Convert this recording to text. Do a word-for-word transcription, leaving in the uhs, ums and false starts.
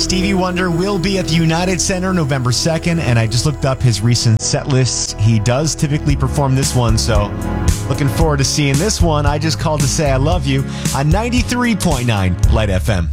Stevie Wonder will be at the United Center November second, and I just looked up his recent set list. He does typically perform this one, so looking forward to seeing this one. I just called to say I love you on ninety-three point nine Light F M.